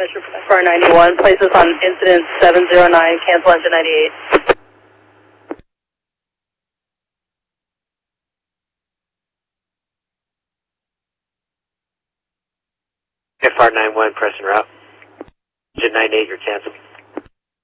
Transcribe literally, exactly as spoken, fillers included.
transmission for F R ninety-one. Place us on incident seven zero nine, cancel engine ninety-eight. F R ninety-one, press en route. Engine ninety-eight, you're canceled.